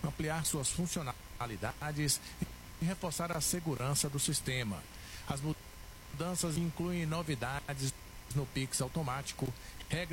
ampliar suas funcionalidades e reforçar a segurança do sistema. As mudanças incluem novidades no Pix automático, regras